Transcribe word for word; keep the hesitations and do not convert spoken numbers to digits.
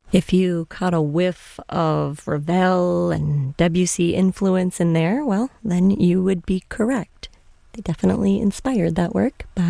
If you caught a whiff of Ravel and Debussy influence in there, well, then you would be correct. They definitely inspired that work, but